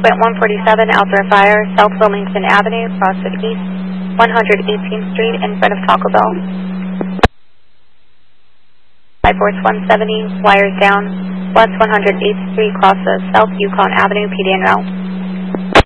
Squint 147, outdoor fire, South Wilmington Avenue, crosses East 118th Street in front of Taco Bell. Flight Force 170, wires down, West 108th Street, crosses South Yukon Avenue, PD en route.